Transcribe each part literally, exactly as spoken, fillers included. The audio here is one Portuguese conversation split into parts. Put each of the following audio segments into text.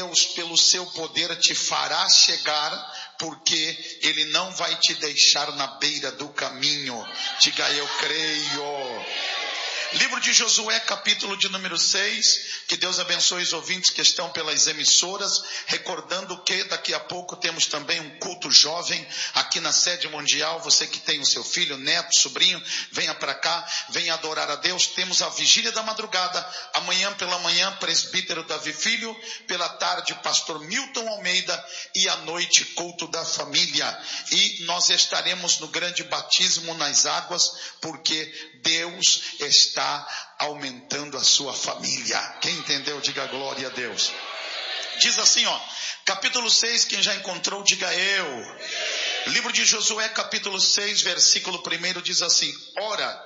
Deus, pelo seu poder, te fará chegar, porque Ele não vai te deixar na beira do caminho. Diga, eu creio. Livro de Josué, capítulo de número seis, que Deus abençoe os ouvintes que estão pelas emissoras, recordando que daqui a pouco temos também um culto jovem aqui na sede mundial. Você que tem o seu filho, neto, sobrinho, venha para cá, venha adorar a Deus. Temos a vigília da madrugada, amanhã pela manhã, presbítero Davi Filho, pela tarde, pastor Milton Almeida, e à noite, culto da família. E nós estaremos no grande batismo nas águas, porque Deus está aumentando a sua família. Quem entendeu, diga glória a Deus. Diz assim, ó, capítulo seis, quem já encontrou, diga eu. Livro de Josué, capítulo seis, versículo um, diz assim: ora,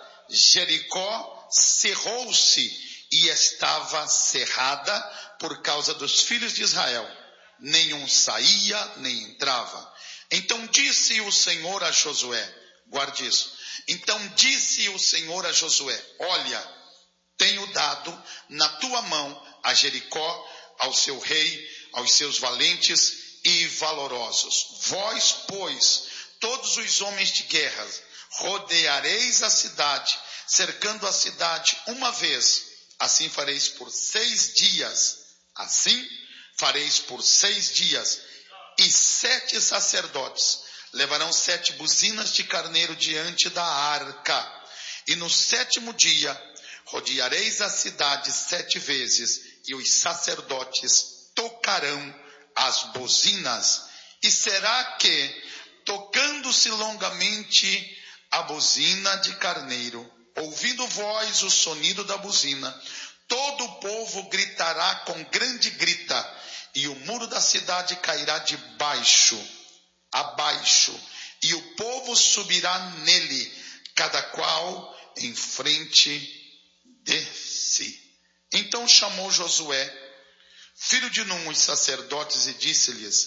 Jericó cerrou-se e estava cerrada por causa dos filhos de Israel. Nenhum saía, nem entrava. Então disse o Senhor a Josué, guarde isso. Então disse o Senhor a Josué: olha, tenho dado na tua mão a Jericó, ao seu rei, aos seus valentes e valorosos. Vós, pois, todos os homens de guerra, rodeareis a cidade, cercando a cidade uma vez. Assim fareis por seis dias. Assim fareis por seis dias. E sete sacerdotes levarão sete buzinas de carneiro diante da arca. E no sétimo dia rodeareis a cidade sete vezes, e os sacerdotes tocarão as buzinas. E será que, tocando-se longamente a buzina de carneiro, ouvindo vós o sonido da buzina, todo o povo gritará com grande grita, e o muro da cidade cairá de baixo abaixo, e o povo subirá nele, cada qual em frente de si. Então chamou Josué, filho de Num, os sacerdotes, e disse-lhes: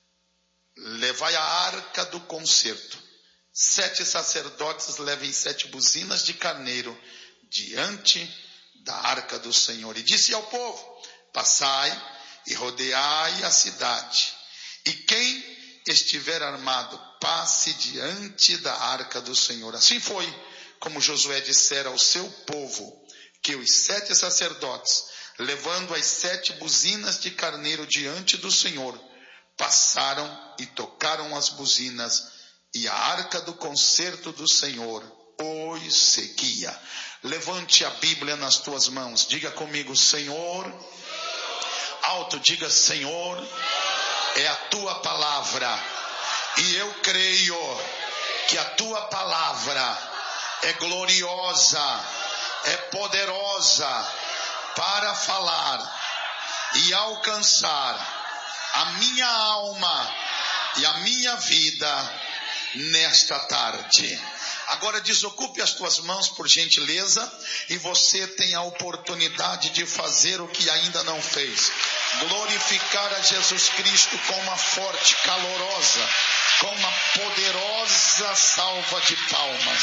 levai a arca do concerto. Sete sacerdotes levem sete buzinas de carneiro diante da arca do Senhor. E disse ao povo: passai e rodeai a cidade, e quem estiver armado, passe diante da arca do Senhor. Assim foi como Josué dissera ao seu povo, que os sete sacerdotes, levando as sete buzinas de carneiro diante do Senhor, passaram e tocaram as buzinas, e a arca do concerto do Senhor os seguia. Levante a Bíblia nas tuas mãos, diga comigo: Senhor. Alto, diga: Senhor, é a tua palavra, e eu creio que a tua palavra é gloriosa, é poderosa para falar e alcançar a minha alma e a minha vida nesta tarde. Agora desocupe as tuas mãos, por gentileza, e você tem a oportunidade de fazer o que ainda não fez. Glorificar a Jesus Cristo com uma forte, calorosa, com uma poderosa salva de palmas.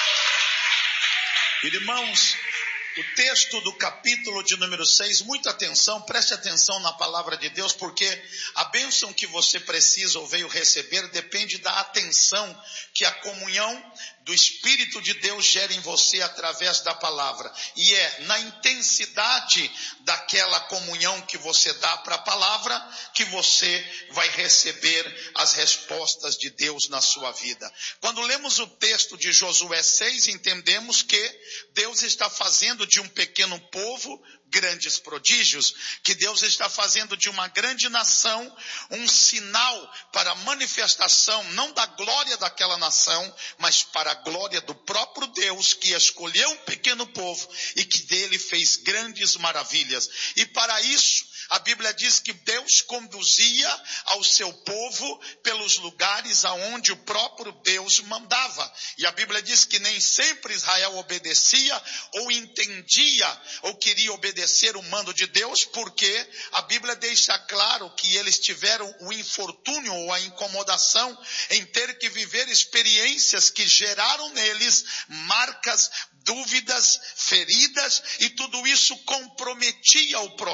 Irmãos, o texto do capítulo de número seis, muita atenção, preste atenção na palavra de Deus, porque a bênção que você precisa ou veio receber depende da atenção que a comunhão do Espírito de Deus gera em você através da palavra. E é na intensidade daquela comunhão que você dá para a palavra que você vai receber as respostas de Deus na sua vida. Quando lemos o texto de Josué seis, entendemos que Deus está fazendo de um pequeno povo grandes prodígios, que Deus está fazendo de uma grande nação um sinal para a manifestação, não da glória daquela nação, mas para a glória do próprio Deus, que escolheu um pequeno povo e que dele fez grandes maravilhas. E para isso, a Bíblia diz que Deus conduzia ao seu povo pelos lugares aonde o próprio Deus mandava. E a Bíblia diz que nem sempre Israel obedecia ou entendia ou queria obedecer o mando de Deus, porque a Bíblia deixa claro que eles tiveram o infortúnio ou a incomodação em ter que viver experiências que geraram neles marcas, dúvidas, feridas, e tudo isso comprometia o processo